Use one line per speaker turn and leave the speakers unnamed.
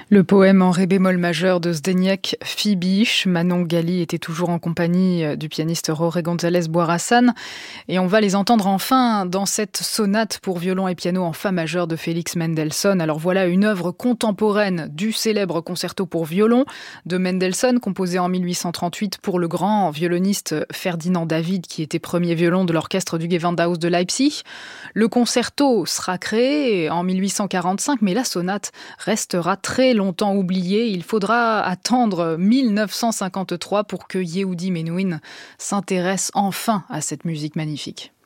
Le poème en ré bémol majeur de Zdeněk Fibiš. Manon Gali était toujours en compagnie du pianiste Jorge González Boirassan. Et on va les entendre enfin dans cette sonate pour violon et piano en fa majeur de Félix Mendelssohn. Alors voilà une œuvre contemporaine du célèbre concerto pour violon de Mendelssohn, composé en 1838 pour le grand violoniste Ferdinand David, qui était premier violon de l'orchestre du Gewandhaus de Leipzig. Le concerto sera créé en 1845, mais la sonate restera très longtemps oubliée. Il faudra attendre 1953 pour que Yehudi Menuhin s'intéresse enfin à cette musique magnifique.